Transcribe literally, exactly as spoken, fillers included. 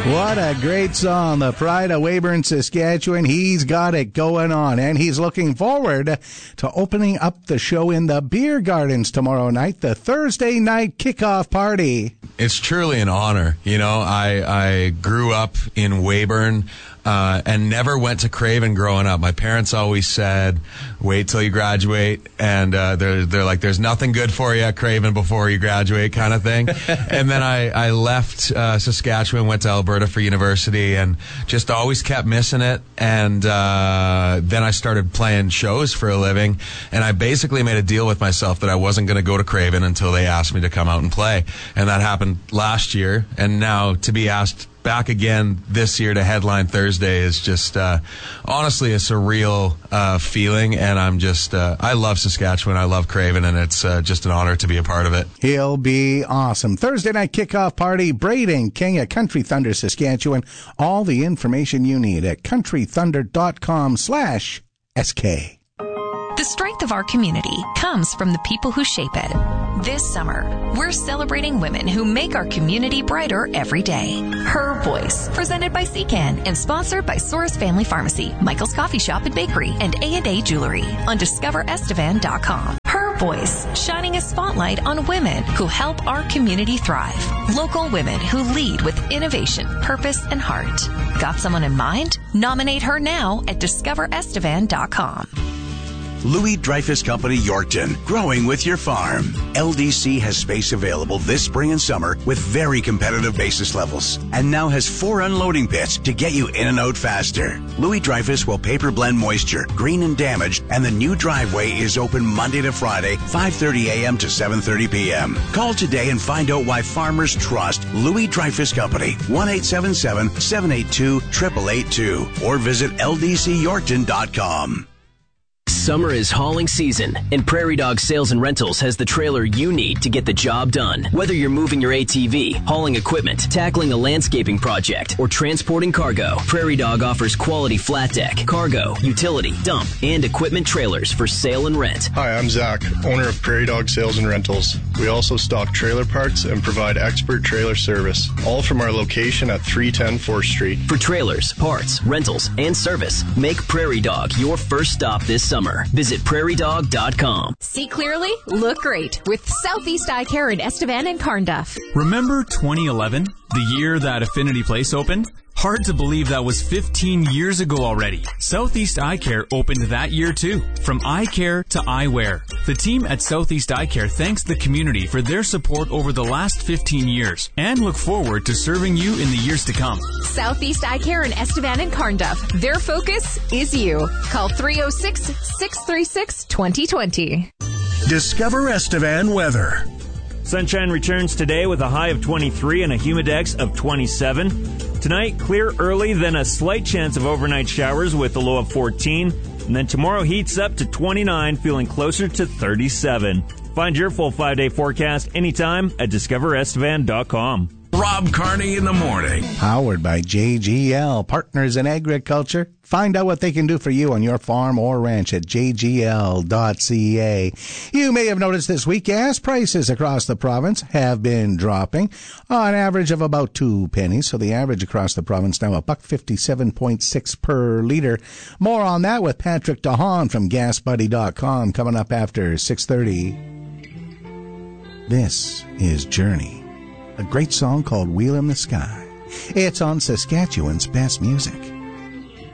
What a great song. The Pride of Weyburn, Saskatchewan. He's got it going on, and he's looking forward to opening up the show in the Beer Gardens tomorrow night, the Thursday night kickoff party. It's truly an honor. You know, I, I grew up in Weyburn. Uh, and never went to Craven growing up. My parents always said, wait till you graduate. And uh, they're, they're like, there's nothing good for you at Craven before you graduate kind of thing. And then I, I left uh, Saskatchewan, went to Alberta for university, and just always kept missing it. And uh, then I started playing shows for a living. And I basically made a deal with myself that I wasn't going to go to Craven until they asked me to come out and play. And that happened last year. And now to be asked back again this year to headline Thursday is just uh, honestly a surreal uh, feeling, and I'm just uh, I love Saskatchewan, I love Craven, and it's uh, just an honor to be a part of it. He'll be awesome. Thursday night kickoff party, Braden King at Country Thunder, Saskatchewan. All the information you need at country thunder dot com slash S K. The strength of our community comes from the people who shape it. This summer, we're celebrating women who make our community brighter every day. Her Voice, presented by C C A N and sponsored by Soros Family Pharmacy, Michael's Coffee Shop and Bakery, and A and A Jewelry on discover estevan dot com. Her Voice, shining a spotlight on women who help our community thrive. Local women who lead with innovation, purpose, and heart. Got someone in mind? Nominate her now at discover estevan dot com. Louis Dreyfus Company, Yorkton, growing with your farm. L D C has space available this spring and summer with very competitive basis levels, and now has four unloading pits to get you in and out faster. Louis Dreyfus will paper blend moisture, green and damaged, and the new driveway is open Monday to Friday, five thirty a.m. to seven thirty p.m. Call today and find out why farmers trust Louis Dreyfus Company, one eight seven seven, seven eight two, eight eight eight two, or visit L D C yorkton dot com. Summer is hauling season, and Prairie Dog Sales and Rentals has the trailer you need to get the job done. Whether you're moving your A T V, hauling equipment, tackling a landscaping project, or transporting cargo, Prairie Dog offers quality flat deck, cargo, utility, dump, and equipment trailers for sale and rent. Hi, I'm Zach, owner of Prairie Dog Sales and Rentals. We also stock trailer parts and provide expert trailer service, all from our location at three ten fourth Street. For trailers, parts, rentals, and service, make Prairie Dog your first stop this summer. Visit prairie dog dot com. See clearly, look great with Southeast Eye Care in Estevan and Carnduff. Remember twenty eleven, the year that Affinity Place opened? Hard to believe that was fifteen years ago already. Southeast Eye Care opened that year too. From eye care to eyewear. The team at Southeast Eye Care thanks the community for their support over the last fifteen years and look forward to serving you in the years to come. Southeast Eye Care in Estevan and Carnduff. Their focus is you. Call three oh six, six three six, two oh two oh. Discover Estevan weather. Sunshine returns today with a high of twenty-three and a humidex of twenty-seven. Tonight, clear early, then a slight chance of overnight showers with a low of fourteen. And then tomorrow heats up to twenty-nine, feeling closer to thirty-seven. Find your full five-day forecast anytime at discover estevan dot com. Rob Carney in the morning. Powered by J G L, Partners in Agriculture. Find out what they can do for you on your farm or ranch at j g l dot c a. You may have noticed this week gas prices across the province have been dropping on average of about two pennies. So the average across the province now a buck fifty-seven point six per liter. More on that with Patrick DeHaan from gas buddy dot com coming up after six thirty. This is Journey, a great song called Wheel in the Sky. It's on Saskatchewan's best music.